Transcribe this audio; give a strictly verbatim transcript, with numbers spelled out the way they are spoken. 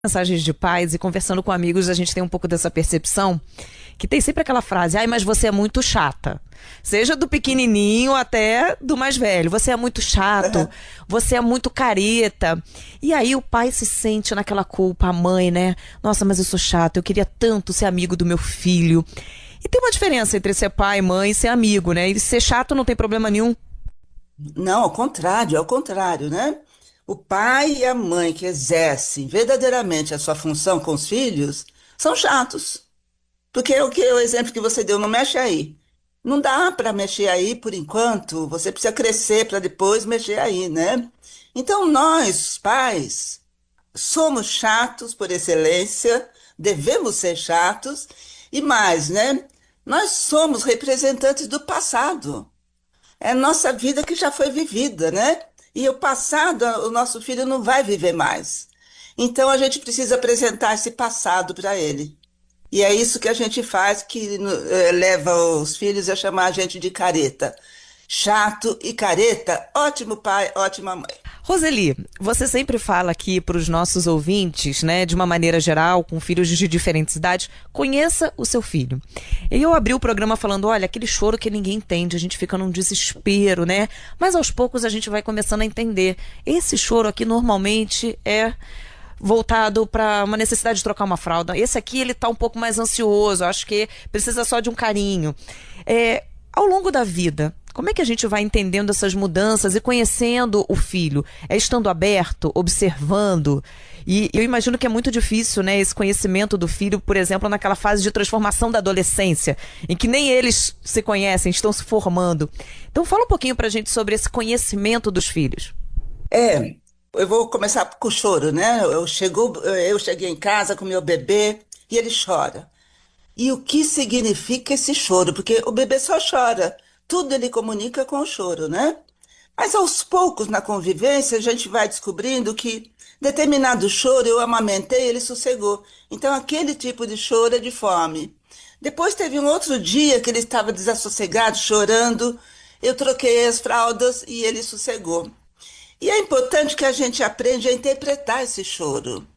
Mensagens de pais e conversando com amigos, a gente tem um pouco dessa percepção que tem sempre aquela frase, ai, mas você é muito chata. Seja do pequenininho até do mais velho. Você é muito chato, você é muito careta. E aí o pai se sente naquela culpa, a mãe, né? Nossa, mas eu sou chato, eu queria tanto ser amigo do meu filho. E tem uma diferença entre ser pai, mãe e ser amigo, né? E ser chato não tem problema nenhum. Não, ao contrário, ao contrário, né? O pai e a mãe que exercem verdadeiramente a sua função com os filhos são chatos. Porque é o que o exemplo que você deu, não mexe aí. Não dá para mexer aí por enquanto, você precisa crescer para depois mexer aí, né? Então nós, pais, somos chatos por excelência, devemos ser chatos, e mais, né? Nós somos representantes do passado. É nossa vida que já foi vivida, né? E o passado, o nosso filho não vai viver mais. Então a gente precisa apresentar esse passado para ele. E é isso que a gente faz, que eh, leva os filhos a chamar a gente de careta. Chato e careta, ótimo pai, ótima mãe. Roseli, você sempre fala aqui para os nossos ouvintes, né, de uma maneira geral, com filhos de diferentes idades, conheça o seu filho. E eu abri o programa falando, olha, aquele choro que ninguém entende, a gente fica num desespero, né? Mas aos poucos a gente vai começando a entender. Esse choro aqui normalmente é voltado para uma necessidade de trocar uma fralda. Esse aqui ele está um pouco mais ansioso, acho que precisa só de um carinho. É, ao longo da vida, como é que a gente vai entendendo essas mudanças e conhecendo o filho? É estando aberto, observando? E eu imagino que é muito difícil, né, esse conhecimento do filho, por exemplo, naquela fase de transformação da adolescência, em que nem eles se conhecem, estão se formando. Então fala um pouquinho pra gente sobre esse conhecimento dos filhos. É, eu vou começar com o choro, né? Eu, chegou, eu cheguei em casa com meu bebê e ele chora. E o que significa esse choro? Porque o bebê só chora. Tudo ele comunica com o choro, né? Mas aos poucos na convivência a gente vai descobrindo que determinado choro eu amamentei, ele sossegou. Então aquele tipo de choro é de fome. Depois teve um outro dia que ele estava desassossegado, chorando. Eu troquei as fraldas e ele sossegou. E é importante que a gente aprenda a interpretar esse choro.